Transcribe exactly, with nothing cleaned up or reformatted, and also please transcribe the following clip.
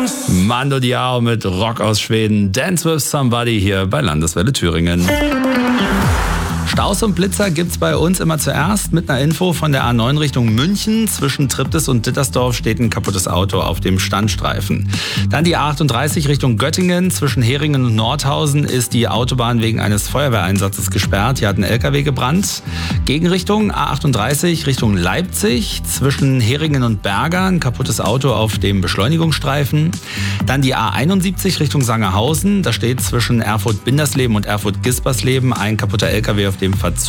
Mando Diao mit Rock aus Schweden. Dance with Somebody hier bei Landeswelle Thüringen. Staus und Blitzer gibt's bei uns immer zuerst mit einer Info von der A neun Richtung München. Zwischen Triptis und Dittersdorf steht ein kaputtes Auto auf dem Standstreifen. Dann die A achtunddreißig Richtung Göttingen. Zwischen Heringen und Nordhausen ist die Autobahn wegen eines Feuerwehreinsatzes gesperrt. Hier hat ein L K W gebrannt. Gegenrichtung A achtunddreißig Richtung Leipzig. Zwischen Heringen und Berga ein kaputtes Auto auf dem Beschleunigungsstreifen. Dann die A einundsiebzig Richtung Sangerhausen. Da steht zwischen Erfurt-Bindersleben und Erfurt-Gispersleben ein kaputter L K W auf dem Verzug.